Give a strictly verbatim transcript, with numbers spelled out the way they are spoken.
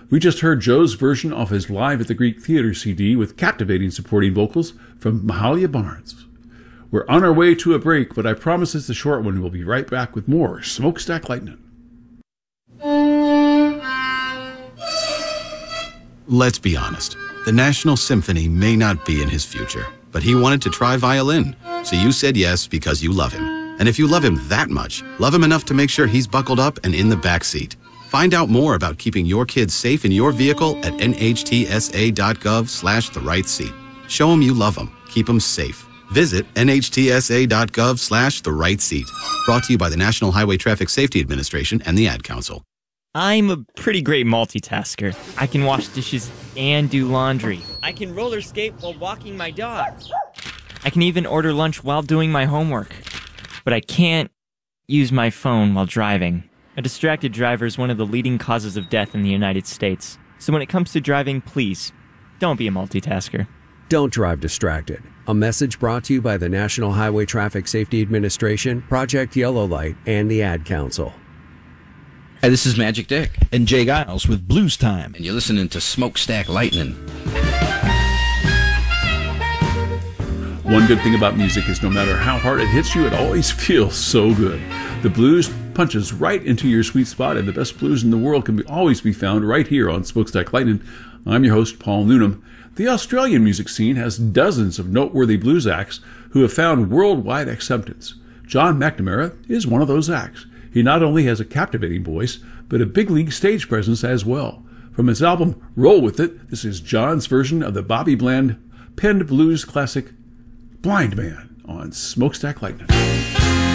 We just heard Joe's version of his Live at the Greek Theater C D with captivating supporting vocals from Mahalia Barnes. We're on our way to a break, but I promise it's a short one. We'll be right back with more Smokestack Lightning. Let's be honest. The National Symphony may not be in his future, but he wanted to try violin. So you said yes because you love him. And if you love him that much, love him enough to make sure he's buckled up and in the back seat. Find out more about keeping your kids safe in your vehicle at nhtsa.gov slash the right seat. Show him you love him. Keep him safe. Visit nhtsa.gov slash the right seat. Brought to you by the National Highway Traffic Safety Administration and the Ad Council. I'm a pretty great multitasker. I can wash dishes and do laundry. I can roller skate while walking my dog. I can even order lunch while doing my homework. But I can't use my phone while driving. A distracted driver is one of the leading causes of death in the United States. So when it comes to driving, please, don't be a multitasker. Don't drive distracted. A message brought to you by the National Highway Traffic Safety Administration, Project Yellow Light, and the Ad Council. Hey, this is Magic Dick. And Jay Giles with Blues Time. And you're listening to Smokestack Lightning. One good thing about music is no matter how hard it hits you, it always feels so good. The blues punches right into your sweet spot, and the best blues in the world can be, always be found right here on Smokestack Lightning. I'm your host, Paul Noonan. The Australian music scene has dozens of noteworthy blues acts who have found worldwide acceptance. John McNamara is one of those acts. He not only has a captivating voice, but a big league stage presence as well. From his album Roll With It, this is John's version of the Bobby Bland penned blues classic Blind Man on Smokestack Lightning.